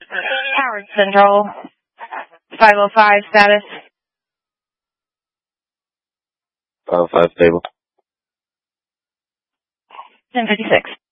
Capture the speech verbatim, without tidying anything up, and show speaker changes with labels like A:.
A: Howard Central, five oh five status.
B: five oh five stable.
A: ten fifty-six.